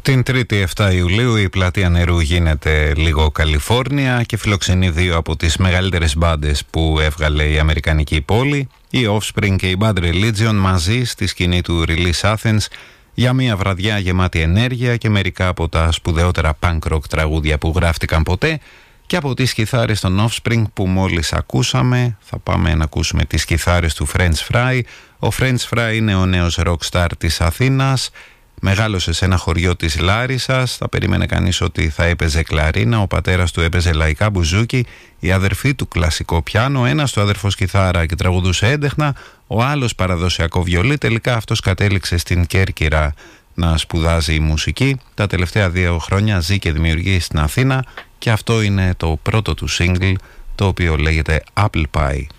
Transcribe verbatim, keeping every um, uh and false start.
Την Τρίτη επτά Ιουλίου η Πλατεία Νερού γίνεται λίγο Καλιφόρνια και φιλοξενεί δύο από τις μεγαλύτερες μπάντες που έβγαλε η αμερικανική πόλη, η Offspring και η Bad Religion, μαζί στη σκηνή του Release Athens για μια βραδιά γεμάτη ενέργεια και μερικά από τα σπουδαιότερα punk rock τραγούδια που γράφτηκαν ποτέ. Και από τις κιθάρες των Offspring που μόλις ακούσαμε, θα πάμε να ακούσουμε τις κιθάρες του French Fry. Ο French Fry είναι ο νέος rockstar της Αθήνας. Μεγάλωσε σε ένα χωριό της Λάρισσας. Θα περίμενε κανείς ότι θα έπαιζε κλαρίνα. Ο πατέρας του έπαιζε λαϊκά μπουζούκι, η αδερφή του κλασικό πιάνο, ένας του αδερφός κιθάρα και τραγουδούσε έντεχνα, ο άλλος παραδοσιακό βιολί. Τελικά αυτός κατέληξε στην Κέρκυρα να σπουδάζει η μουσική. Τα τελευταία δύο χρόνια ζει και δημιουργεί στην Αθήνα και αυτό είναι το πρώτο του single, το οποίο λέγεται Apple Pie.